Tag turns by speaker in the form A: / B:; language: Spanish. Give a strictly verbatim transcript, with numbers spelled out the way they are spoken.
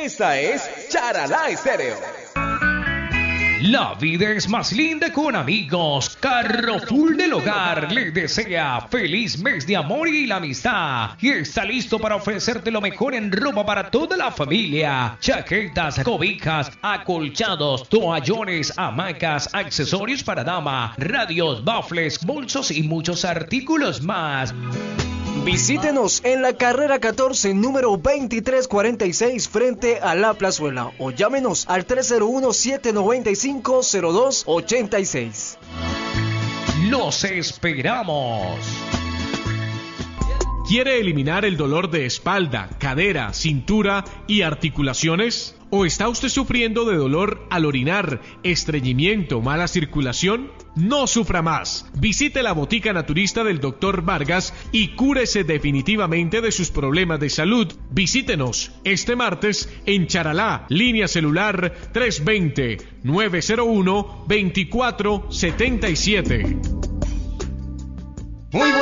A: Esta es Charalá Estéreo.
B: La vida es más linda con amigos. Carrefour del Hogar le desea feliz mes de amor y la amistad. Y está listo para ofrecerte lo mejor en ropa para toda la familia. Chaquetas, cobijas, acolchados, toallones, hamacas, accesorios para dama, radios, baffles, bolsos y muchos artículos más.
C: Visítenos en la carrera catorce, número veintitrés cuarenta y seis, frente a La Plazuela, o llámenos al tres cero uno, siete nueve cinco, cero dos ocho seis.
B: ¡Los esperamos!
D: ¿Quiere eliminar el dolor de espalda, cadera, cintura y articulaciones? ¿O está usted sufriendo de dolor al orinar, estreñimiento, mala circulación? No sufra más. Visite la botica naturista del doctor Vargas y cúrese definitivamente de sus problemas de salud. Visítenos este martes en Charalá, línea celular tres dos cero, nueve cero uno, dos cuatro siete siete.
A: Muy